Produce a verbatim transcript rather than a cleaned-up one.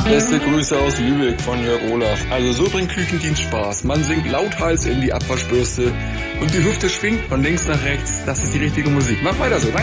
Beste Grüße aus Lübeck von Jörg Olaf. Also so bringt Küchendienst Spaß. Man singt lauthals in die Abwaschbürste und die Hüfte schwingt von links nach rechts. Das ist die richtige Musik. Mach weiter so, danke.